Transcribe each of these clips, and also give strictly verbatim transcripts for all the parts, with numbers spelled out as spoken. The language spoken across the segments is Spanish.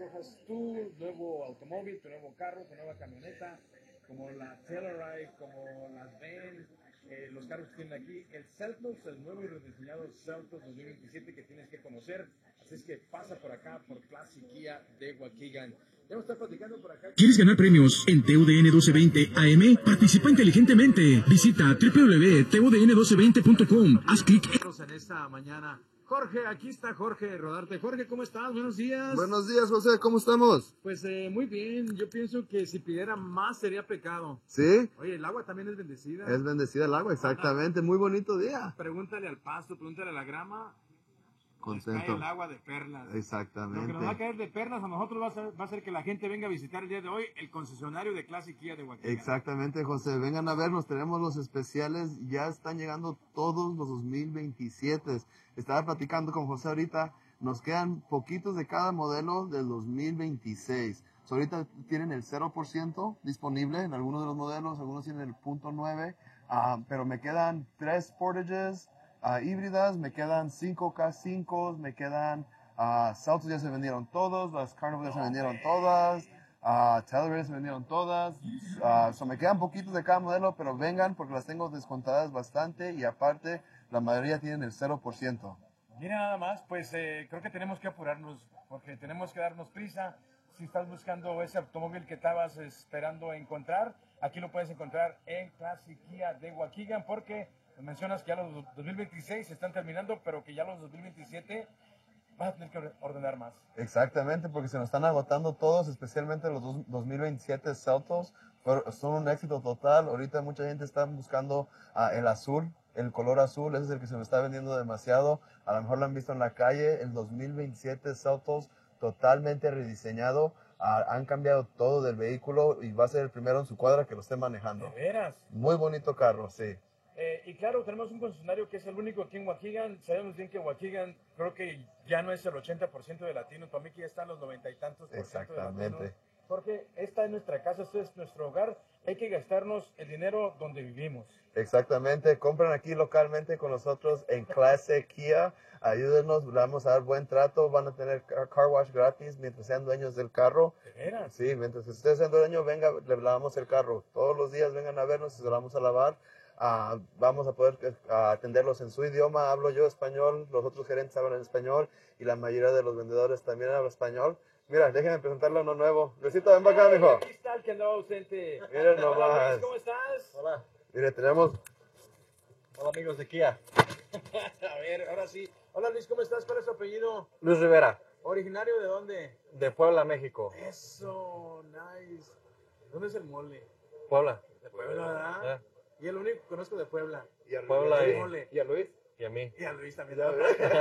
escojas tu nuevo automóvil, tu nuevo carro, tu nueva camioneta, como la Telluride, como las Van, eh, los carros que tienen aquí, el Seltos, el nuevo y rediseñado Seltos dos mil veintisiete que tienes que conocer. Así es que pasa por acá, por Classic Kia de Waukegan. Ya estar platicando por acá. ¿Quieres ganar premios en T U D N doce veinte A M? Participa inteligentemente. Visita doble u doble u doble u punto T U D N doce veinte punto com. Haz clic en esta mañana. Jorge, aquí está Jorge Rodarte. Jorge, ¿cómo estás? Buenos días. Buenos días, José, ¿cómo estamos? Pues eh, muy bien, yo pienso que si pidiera más sería pecado. ¿Sí? Oye, el agua también es bendecida. Es bendecida el agua, exactamente, muy bonito día. Pregúntale al pasto, pregúntale a la grama. Contento. Les cae el agua de perlas. Exactamente. Lo que nos va a caer de perlas a nosotros va a, ser, va a ser que la gente venga a visitar el día de hoy el concesionario de Classic Kia de Waukegan. Exactamente, José, vengan a vernos, tenemos los especiales, ya están llegando todos los dos mil veintisiete. Estaba platicando con José ahorita, nos quedan poquitos de cada modelo del dos mil veintiséis. So, ahorita tienen el cero por ciento disponible en algunos de los modelos, algunos tienen el punto nueve, uh, pero me quedan tres Sportages uh, híbridas, me quedan cinco K cinco, me quedan uh, Seltos ya se vendieron todos, las Carnival ya se vendieron todas, uh, Telluride se vendieron todas, uh, so me quedan poquitos de cada modelo, pero vengan porque las tengo descontadas bastante y aparte la mayoría tienen el cero por ciento. Mira nada más, pues eh, creo que tenemos que apurarnos porque tenemos que darnos prisa. Si estás buscando ese automóvil que estabas esperando encontrar, aquí lo puedes encontrar en Classic Kia de Waukegan porque mencionas que ya los dos mil veintiséis se están terminando, pero que ya los dos mil veintisiete vas a tener que ordenar más. Exactamente, porque se nos están agotando todos, especialmente los dos, dos mil veintisiete Seltos. Son un éxito total. Ahorita mucha gente está buscando uh, el azul, el color azul, ese es el que se me está vendiendo demasiado. A lo mejor lo han visto en la calle, el dos mil veintisiete Seltos totalmente rediseñado. Uh, han cambiado todo del vehículo y va a ser el primero en su cuadra que lo esté manejando. ¿De veras? Muy bonito carro, sí. Eh, y claro, tenemos un concesionario que es el único aquí en Waukegan. Sabemos bien que Waukegan creo que ya no es el ochenta por ciento de latinos, para mí que ya están los noventa y tantos por ciento de latinos. Exactamente. Porque esta es nuestra casa, este es nuestro hogar. Hay que gastarnos el dinero donde vivimos. Exactamente, compran aquí localmente con nosotros en Classic Kia. Ayúdenos, le vamos a dar buen trato, van a tener car wash gratis mientras sean dueños del carro. ¿De veras? Sí, mientras ustedes sean dueños, venga, le lavamos el carro. Todos los días vengan a vernos y se lo vamos a lavar. Uh, vamos a poder uh, atenderlos en su idioma. Hablo yo español, los otros gerentes hablan español y la mayoría de los vendedores también hablan español. Mira, déjenme presentarle a uno nuevo. Luisito, ven para acá, mijo. Aquí está el que andaba ausente. Miren Hola, nomás. Luis, ¿cómo estás? Hola. Mire, tenemos... Hola amigos de Kia. A ver, ahora sí. Hola Luis, ¿cómo estás? ¿Cuál es tu apellido? Luis Rivera, ¿Originario de dónde? de Puebla, México. Eso, nice. ¿Dónde es el mole? Puebla. De Puebla, ¿verdad? Ya. Y el único que conozco de Puebla. Y a, Puebla El y, mole. y a Luis. y a mí. Y a Luis también. Ya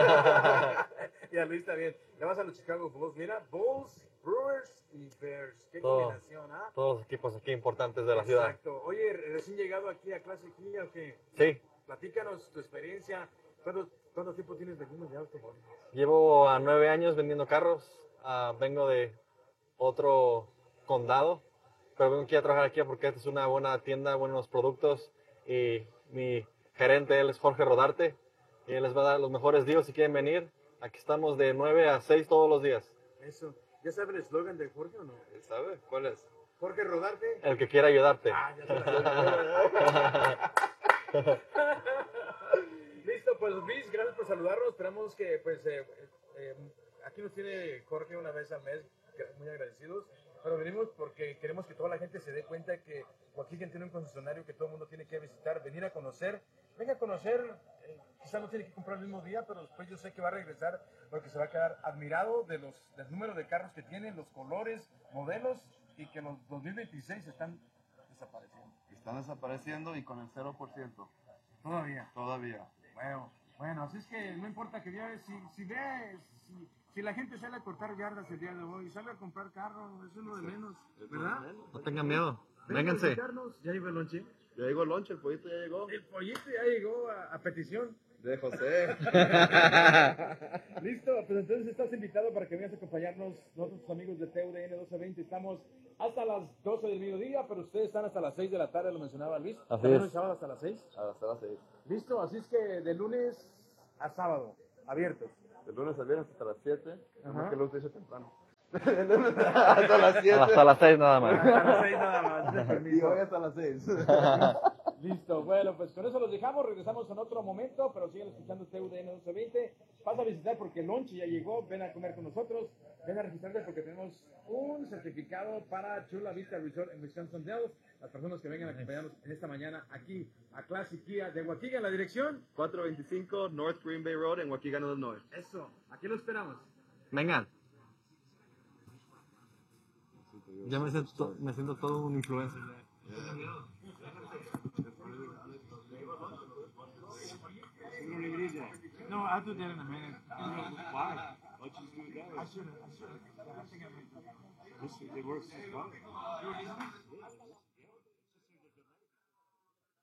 Y a Luis también. Le vas a los Chicago Bulls. Mira, Bulls, Brewers y Bears. Qué Todo. combinación, ¿ah? Todos los equipos aquí importantes de la ciudad. Exacto. Oye, recién llegado aquí a Classic Kia, ¿o qué? Sí, Platícanos tu experiencia. ¿Cuánto, cuánto tiempo tienes vendiendo ya automóvil? llevo a nueve años vendiendo carros. Ah, vengo de otro condado, pero vengo aquí a trabajar aquí porque esta es una buena tienda, buenos productos. Y mi gerente, él es Jorge Rodarte, y él les va a dar los mejores deals si quieren venir. Aquí estamos de nueve a seis todos los días. Eso. ¿Ya sabe el eslogan de Jorge o no? ¿Sabe? ¿Cuál es? Jorge Rodarte. El que quiera ayudarte. Ah, ya se la sé. Listo, pues Luis, gracias por saludarnos. Esperamos que, pues, eh, eh, aquí nos tiene Jorge una vez al mes, muy agradecidos. Pero venimos porque queremos que toda la gente se dé cuenta que Waukegan tiene un concesionario que todo el mundo tiene que visitar, venir a conocer. Venga a conocer, eh, quizás no tiene que comprar el mismo día, pero después yo sé que va a regresar porque se va a quedar admirado de los, del número de carros que tienen, los colores, modelos, y que los dos mil veintiséis están desapareciendo. Están desapareciendo y con el cero por ciento. Todavía. Todavía. Bueno, bueno, así es que no importa que veas, si, si ve, si, si la gente sale a cortar yardas el día de hoy, sale a comprar carro, es uno de menos, ¿verdad? No tengan miedo. Vengan a Vénganse. visitarnos. Ya llegó el lonche. Ya llegó el lonche, el pollito ya llegó. El pollito ya llegó a, a petición. De José. Listo, pues entonces estás invitado para que vengas a acompañarnos, nosotros amigos de T U D N doce veinte. Estamos hasta las doce del mediodía, pero ustedes están hasta las seis de la tarde, lo mencionaba Luis. Así ¿También es. el sábado hasta las seis? Hasta las seis. Listo, así es que de lunes a sábado, abiertos. De lunes a viernes hasta las siete. Ajá. Más que lo utilizo temprano. Hasta las siete. Hasta las seis nada más. Hasta las seis nada más. de Y permiso. hoy hasta las seis. Listo, bueno, pues con eso los dejamos, regresamos en otro momento, pero sigan escuchando T U D N doce veinte. Pasa a visitar porque el lunch ya llegó, ven a comer con nosotros, ven a registrarte porque tenemos un certificado para Chula Vista Resort en Wisconsin Dells. Las personas que vengan a acompañarnos en esta mañana aquí a Classic Kia de Waukegan, la dirección. cuatrocientos veinticinco North Green Bay Road en Waukegan, Illinois. Eso, aquí lo esperamos. Vengan. Ya me siento, me siento todo un influencer. No, I'll do that in a minute. Why? Why'd you do it that way? I should have, I should have. I think I made It works just fine.